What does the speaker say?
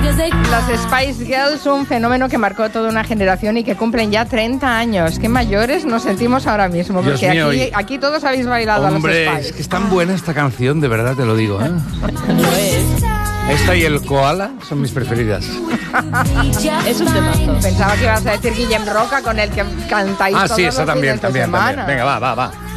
Las Spice Girls, un fenómeno que marcó toda una generación y que cumplen ya 30 años. Qué mayores nos sentimos ahora mismo, Dios porque mío, aquí todos habéis bailado hombre, a los Spice. es que es tan buena esta canción, de verdad te lo digo, ¿eh? Esta y el Koala son mis preferidas. Es un temazo. Pensaba que ibas a decir Guillem Roca, con el que cantáis todos Sí, esa los también, fines de también. semana. Venga, va.